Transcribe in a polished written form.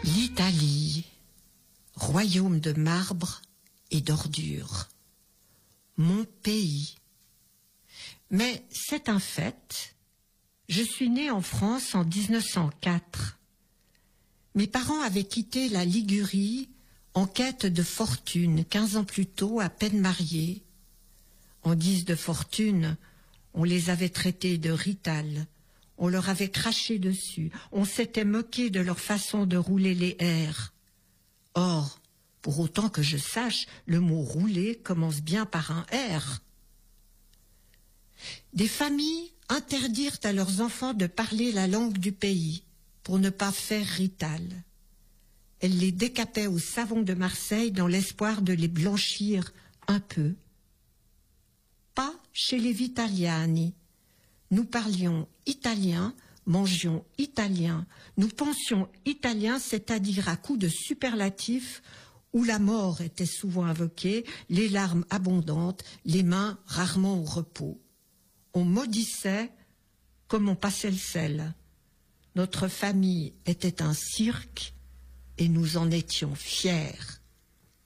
L'Italie, royaume de marbre et d'ordures. Mon pays. Mais c'est un fait. Je suis née en France en 1904. Mes parents avaient quitté la Ligurie en quête de fortune, 15 ans plus tôt, à peine mariés. En guise de fortune, on les avait traités de rital, on leur avait craché dessus, on s'était moqué de leur façon de rouler les airs. Or, pour autant que je sache, le mot rouler commence bien par un R. Des familles interdirent à leurs enfants de parler la langue du pays pour ne pas faire rital. Elles les décapaient au savon de Marseille dans l'espoir de les blanchir un peu. Pas chez les Vitaliani. Nous parlions italien, mangions italien, nous pensions italien, c'est-à-dire à coups de superlatifs où la mort était souvent invoquée, les larmes abondantes, les mains rarement au repos. On maudissait comme on passait le sel. Notre famille était un cirque et nous en étions fiers.